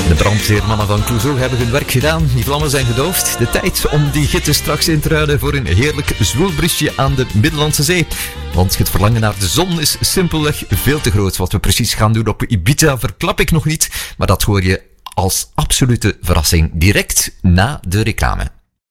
De brandweermannen van Clouseau hebben hun werk gedaan. Die vlammen zijn gedoofd. De tijd om die gieten straks in te ruilen voor een heerlijk zwoelbrisje aan de Middellandse Zee. Want het verlangen naar de zon is simpelweg veel te groot. Wat we precies gaan doen op Ibiza verklap ik nog niet. Maar dat hoor je als absolute verrassing direct na de reclame.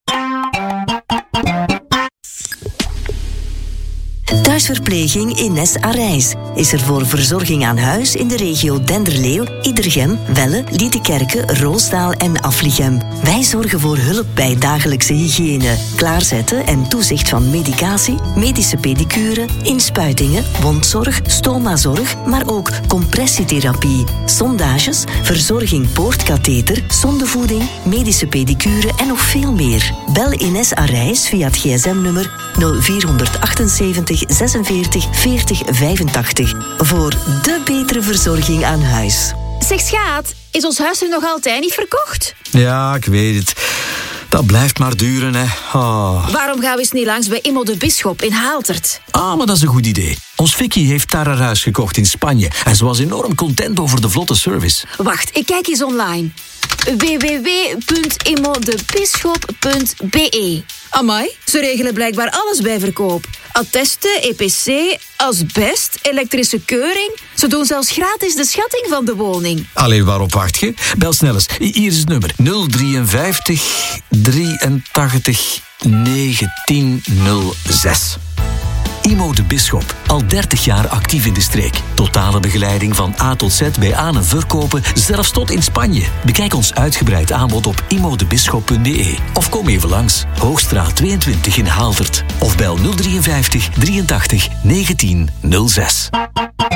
Thuisverpleging Ines Arijs is er voor verzorging aan huis in de regio Denderleeuw, Idergem, Welle, Liedekerke, Roosdaal en Aflichem. Wij zorgen voor hulp bij dagelijkse hygiëne, klaarzetten en toezicht van medicatie, medische pedicure, inspuitingen, wondzorg, stomazorg, maar ook compressietherapie, sondages, verzorging poortkatheter, zondevoeding, medische pedicure en nog veel meer. Bel Ines Arijs via het gsm-nummer 0478 46 40 85 voor de betere verzorging aan huis. Zeg schaat, is ons huis er nog altijd niet verkocht? Ja, ik weet het. Dat blijft maar duren, hè. Oh. Waarom gaan we eens niet langs bij Immo de Bisschop in Haaltert? Ah, maar dat is een goed idee. Ons Vicky heeft daar haar huis gekocht in Spanje. En ze was enorm content over de vlotte service. Wacht, ik kijk eens online. www.immodebisschop.be. Amai, ze regelen blijkbaar alles bij verkoop. Attesten, EPC, asbest, elektrische keuring. Ze doen zelfs gratis de schatting van de woning. Allee, waarop wacht je? Bel snel eens. Hier is het nummer. 053 83 1906. Immo de Bisschop, al 30 jaar actief in de streek. Totale begeleiding van A tot Z bij aan- en verkopen, zelfs tot in Spanje. Bekijk ons uitgebreid aanbod op immodebisschop.be. Of kom even langs, Hoogstraat 22 in Haaltert. Of bel 053 83 1906.